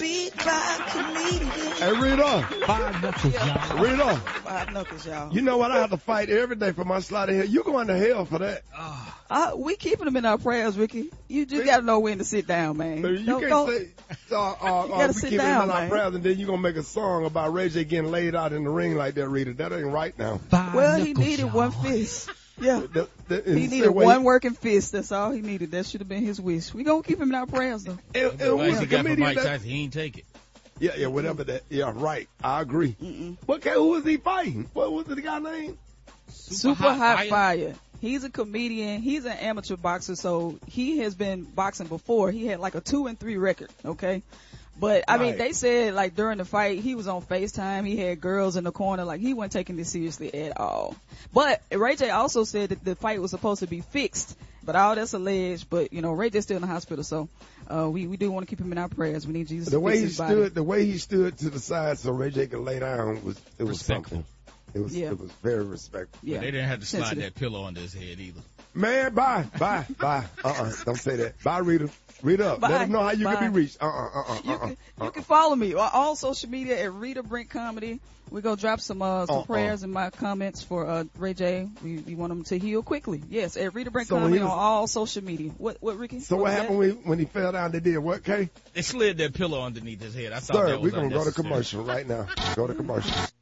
beat by comedian. Hey, read on. Five knuckles, y'all. Read on. Five knuckles, y'all. You know what? I have to fight every day for my slide in here. You going to hell for that. We keeping them in our prayers, Ricky. You just gotta know when to sit down, man. You can't say, gotta we sit keep it down, in our man. prayers, and then you gonna make a song about Ray J getting laid out in the ring like that, Rita. That ain't right now. Well, he needed one fist. Yeah. He needed one working fist. That's all he needed. That should have been his wish. We gonna keep him in our prayers, though. What he got from Mike Tyson, he ain't take it. Yeah, whatever that. Yeah, right. I agree. Okay, who was he fighting? What was the guy name? Super Hot Fire. He's a comedian. He's an amateur boxer, so he has been boxing before. He had like a 2-3 record, okay? But, I mean, they said, like, during the fight, he was on FaceTime. He had girls in the corner. Like, he wasn't taking this seriously at all. But Ray J also said that the fight was supposed to be fixed. But all that's alleged. But, you know, Ray J's still in the hospital, so we do want to keep him in our prayers. We need Jesus to fix his body. The way he stood to the side so Ray J could lay down was respectful. Something. It was very respectful. Yeah. But they didn't have to slide that pillow under his head either. Man, bye. Don't say that. Bye, Rita. Read up. Bye. Let them know how you can be reached. You can follow me on all social media at Rita Brent Comedy. We're going to drop some prayers in my comments for Ray J. We want him to heal quickly. Yes, at Rita Brent Comedy on all social media. What Ricky? So what happened when he fell down? They did what, Kay? They slid that pillow underneath his head. I thought Sir, that was we're going to go to unnecessary. commercial right now. Go to commercial.